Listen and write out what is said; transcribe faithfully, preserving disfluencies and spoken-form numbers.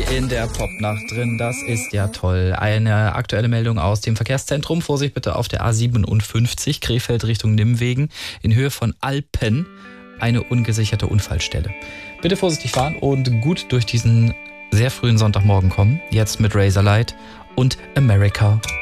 Energy in der Popnacht drin. Das ist ja toll. Eine aktuelle Meldung aus dem Verkehrszentrum. Vorsicht bitte auf der A siebenundfünfzig, Krefeld Richtung Nimwegen. In Höhe von Alpen eine ungesicherte Unfallstelle. Bitte vorsichtig fahren und gut durch diesen sehr frühen Sonntagmorgen kommen. Jetzt mit Razorlight und America.